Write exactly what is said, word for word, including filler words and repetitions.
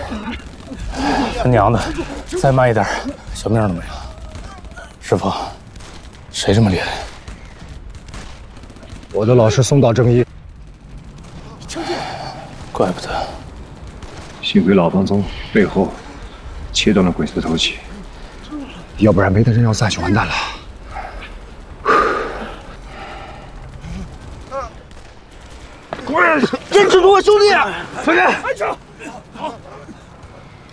他娘的，再慢一点，小命都没了。师傅，谁这么厉害？ 我的老师松岛正一。 怪不得。 幸亏老方从背后切断了鬼子的头脊，要不然没他人要下去完蛋了。 坚持住啊，兄弟！ 快点！ 开枪！好。